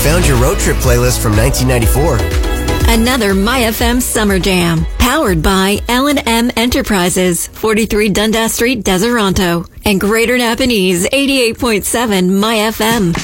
found your road trip playlist from 1994. Another MyFM Summer Jam, powered by L&M Enterprises, 43 Dundas Street, Deseronto, and Greater Napanese, 88.7 MyFM.